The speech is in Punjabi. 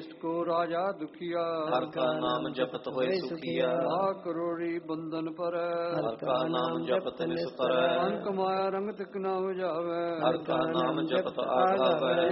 ਇਸ ਕੋ ਰਾਜਾ ਦੁਖੀਆ। ਹਰ ਕਾ ਨਾਮ ਜਪਤ ਹੋਏ ਸੁਖੀਆ। ਆ ਕਰੋੜੀ ਬੰਧਨ ਪਰੈ। ਹਰ ਕਾ ਨਾਮ ਜਪਤ ਨਿਸਤਰੈ। ਅੰਕ ਮਾਇਆ ਰੰਗ ਤਿਕ ਨਾ ਹੋ ਜਾਵੇ। ਹਰ ਕਾ ਨਾਮ ਜਪਤ ਆਗਾਵੈ।